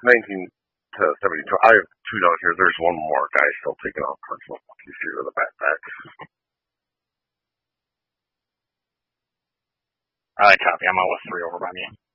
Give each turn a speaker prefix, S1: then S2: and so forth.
S1: 19 to 72. I have two down here. There's one more guy still taking off personal he's here with a backpack.
S2: I copy. I'm almost 3 over by me.